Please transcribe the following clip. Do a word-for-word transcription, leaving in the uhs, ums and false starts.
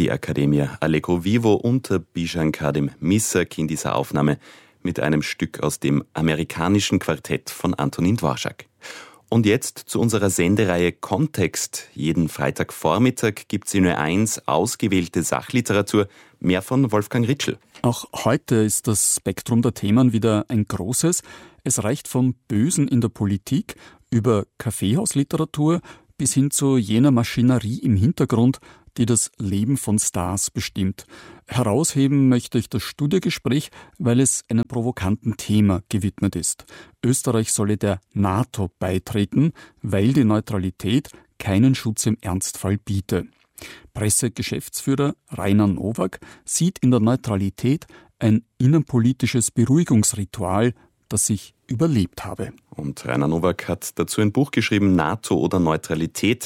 die Accademia Allegro Vivo unter Bijan Kadim Misak in dieser Aufnahme mit einem Stück aus dem amerikanischen Quartett von Antonin Dvorak. Und jetzt zu unserer Sendereihe Kontext. Jeden Freitagvormittag gibt's in Ö eins ausgewählte Sachliteratur, mehr von Wolfgang Ritschl. Auch heute ist das Spektrum der Themen wieder ein großes. Es reicht vom Bösen in der Politik über Kaffeehausliteratur bis hin zu jener Maschinerie im Hintergrund, die das Leben von Stars bestimmt. Herausheben möchte ich das Studiogespräch, weil es einem provokanten Thema gewidmet ist. Österreich solle der NATO beitreten, weil die Neutralität keinen Schutz im Ernstfall biete. Pressegeschäftsführer Rainer Nowak sieht in der Neutralität ein innenpolitisches Beruhigungsritual, das sich überlebt habe. Und Rainer Nowak hat dazu ein Buch geschrieben, NATO oder Neutralität.